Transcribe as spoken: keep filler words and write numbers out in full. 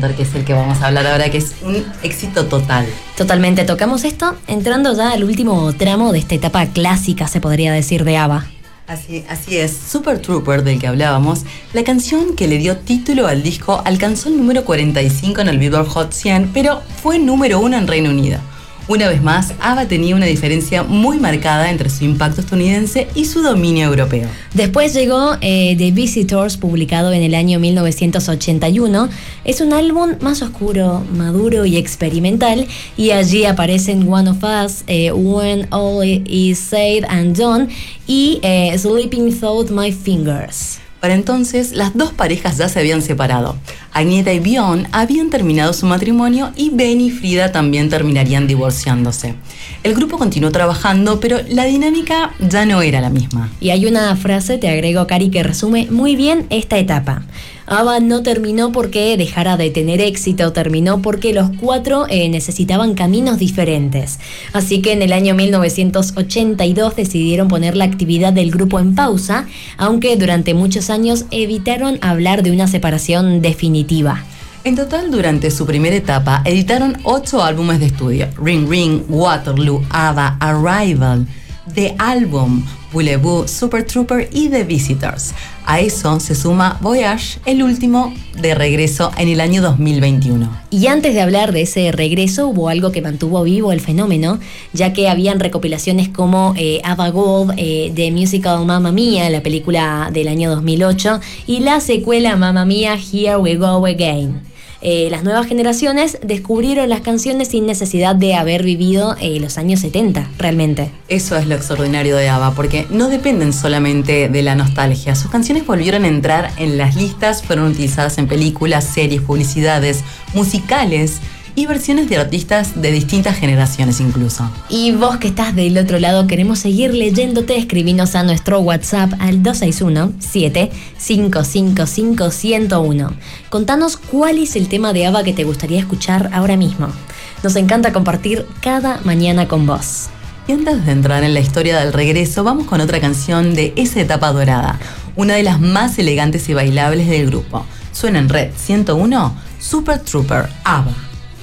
contar que es el que vamos a hablar ahora, que es un éxito total. Totalmente, tocamos esto entrando ya al último tramo de esta etapa clásica, se podría decir, de ABBA. Así, así es, Super Trooper, del que hablábamos, la canción que le dio título al disco alcanzó el número cuarenta y cinco en el Billboard Hot cien, pero fue número uno en Reino Unido. Una vez más, ABBA tenía una diferencia muy marcada entre su impacto estadounidense y su dominio europeo. Después llegó eh, The Visitors, publicado en el año mil novecientos ochenta y uno. Es un álbum más oscuro, maduro y experimental, y allí aparecen One of Us, eh, When All Is Said and Done y eh, Sleeping Through My Fingers. Para entonces, las dos parejas ya se habían separado. Agnetha y Björn habían terminado su matrimonio y Ben y Frida también terminarían divorciándose. El grupo continuó trabajando, pero la dinámica ya no era la misma. Y hay una frase, te agrego, Cari, que resume muy bien esta etapa. ABBA no terminó porque dejara de tener éxito, terminó porque los cuatro eh, necesitaban caminos diferentes. Así que en el año mil novecientos ochenta y dos decidieron poner la actividad del grupo en pausa, aunque durante muchos años evitaron hablar de una separación definitiva. En total, durante su primera etapa, editaron ocho álbumes de estudio: Ring Ring, Waterloo, ABBA, Arrival, The Album, Voulez-Vous, Super Trooper y The Visitors. A eso se suma Voyage, el último de regreso en el año dos mil veintiuno. Y antes de hablar de ese regreso, hubo algo que mantuvo vivo el fenómeno, ya que habían recopilaciones como eh, ABBA Gold, eh, The Musical Mamma Mia, la película del año dos mil ocho, y la secuela Mamma Mia, Here We Go Again. Eh, las nuevas generaciones descubrieron las canciones sin necesidad de haber vivido eh, los años setenta, realmente. Eso es lo extraordinario de ABBA, porque no dependen solamente de la nostalgia. Sus canciones volvieron a entrar en las listas, fueron utilizadas en películas, series, publicidades, musicales y versiones de artistas de distintas generaciones incluso. Y vos que estás del otro lado, queremos seguir leyéndote. Escribinos a nuestro WhatsApp al dos seis uno, siete cinco cinco cinco, uno cero uno. Contanos cuál es el tema de ABBA que te gustaría escuchar ahora mismo. Nos encanta compartir cada mañana con vos. Y antes de entrar en la historia del regreso, vamos con otra canción de esa etapa dorada, una de las más elegantes y bailables del grupo. Suena en Red ciento uno, Super Trooper, ABBA.